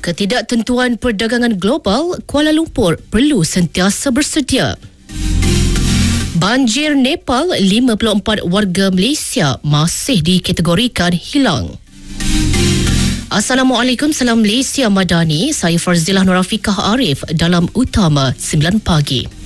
Ketidaktentuan perdagangan global, Kuala Lumpur perlu sentiasa bersedia. Banjir Nepal, 54 warga Malaysia masih dikategorikan hilang. Assalamualaikum, salam Malaysia Madani. Saya Farzilah Nurafiqah Arif dalam Utama 9 Pagi.